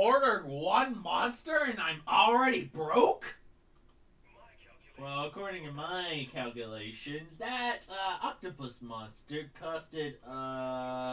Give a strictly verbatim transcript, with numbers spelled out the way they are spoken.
ordered one monster and I'm already broke? Well, according to my calculations, that uh, octopus monster costed, uh...